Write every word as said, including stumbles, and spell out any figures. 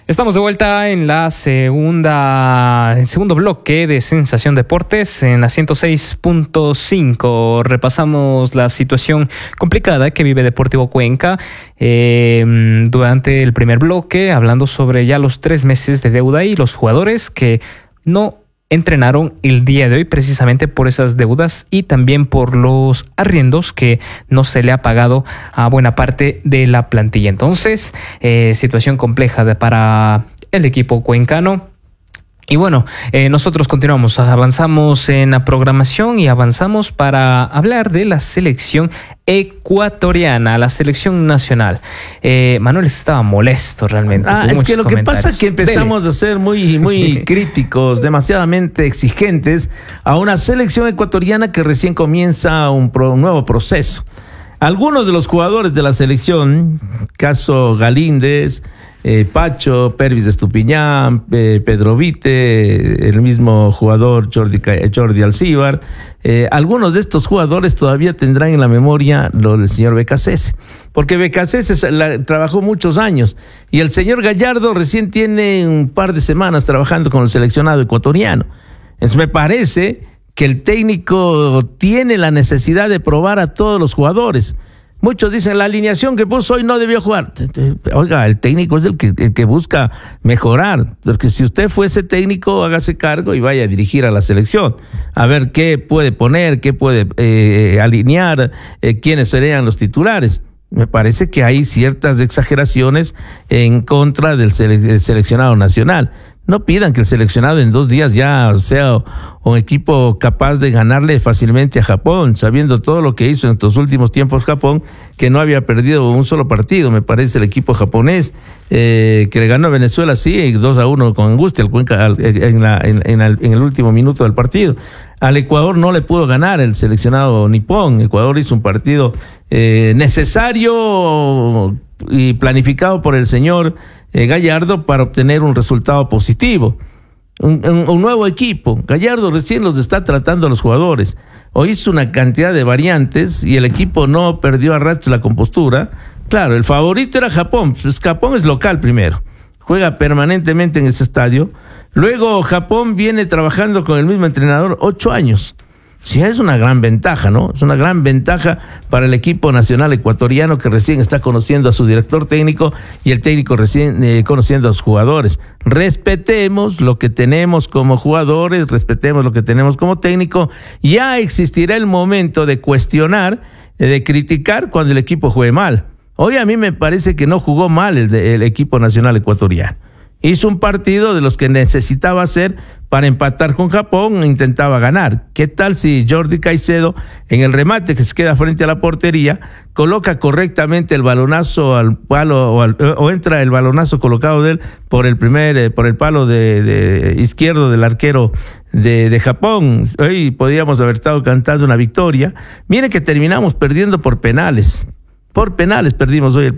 Estamos de vuelta en la segunda, el segundo bloque de Sensación Deportes en la ciento seis punto cinco. Repasamos la situación complicada que vive Deportivo Cuenca eh, durante el primer bloque, hablando sobre ya los tres meses de deuda y los jugadores que no entrenaron el día de hoy precisamente por esas deudas y también por los arriendos que no se le ha pagado a buena parte de la plantilla. Entonces, eh, situación compleja de, para el equipo cuencano. Y bueno, eh, nosotros continuamos, avanzamos en la programación y avanzamos para hablar de la selección ecuatoriana, la selección nacional. Eh, Manuel estaba molesto realmente. Ah, es que lo que pasa es que empezamos Dele. a ser muy, muy críticos, demasiadamente exigentes a una selección ecuatoriana que recién comienza un, pro, un nuevo proceso. Algunos de los jugadores de la selección, caso Galíndez, Eh, Pacho, Pervis de Estupiñán, eh, Pedro Vite, el mismo jugador Jordi, Jordi Alcíbar, eh, algunos de estos jugadores todavía tendrán en la memoria lo del señor Becasese, porque Becasese la, trabajó muchos años y el señor Gallardo recién tiene un par de semanas trabajando con el seleccionado ecuatoriano. Entonces me parece que el técnico tiene la necesidad de probar a todos los jugadores. Muchos dicen, la alineación que puso hoy no debió jugar. Oiga, el técnico es el que, el que busca mejorar. Porque si usted fuese técnico, hágase cargo y vaya a dirigir a la selección. A ver qué puede poner, qué puede eh, alinear, eh, quiénes serían los titulares. Me parece que hay ciertas exageraciones en contra del, sele- del seleccionado nacional. No pidan que el seleccionado en dos días ya sea un equipo capaz de ganarle fácilmente a Japón, sabiendo todo lo que hizo en estos últimos tiempos Japón, que no había perdido un solo partido, me parece, el equipo japonés, eh, que le ganó a Venezuela, sí, dos a uno con angustia el Cuenca en, la, en, en, el, en el último minuto del partido. Al Ecuador no le pudo ganar el seleccionado nipón. Ecuador hizo un partido eh, necesario y planificado por el señor eh, Gallardo para obtener un resultado positivo. Un, un, un nuevo equipo. Gallardo recién los está tratando a los jugadores. Hoy hizo una cantidad de variantes y el equipo no perdió a rastro la compostura. Claro, el favorito era Japón. Pues Japón es local primero. Juega permanentemente en ese estadio. Luego Japón viene trabajando con el mismo entrenador ocho años. Sí, es una gran ventaja, ¿no? Es una gran ventaja para el equipo nacional ecuatoriano que recién está conociendo a su director técnico y el técnico recién eh, conociendo a sus jugadores. Respetemos lo que tenemos como jugadores, respetemos lo que tenemos como técnico. Ya existirá el momento de cuestionar, eh, de criticar cuando el equipo juegue mal. Hoy a mí me parece que no jugó mal el, de, el equipo nacional ecuatoriano. Hizo un partido de los que necesitaba hacer para empatar con Japón e intentaba ganar. ¿Qué tal si Jordi Caicedo, en el remate que se queda frente a la portería, coloca correctamente el balonazo al palo o, al, o entra el balonazo colocado de él por el primer, eh, por el palo de, de izquierdo del arquero de, de Japón? Hoy podríamos haber estado cantando una victoria. Mire que terminamos perdiendo por penales. Por penales perdimos hoy el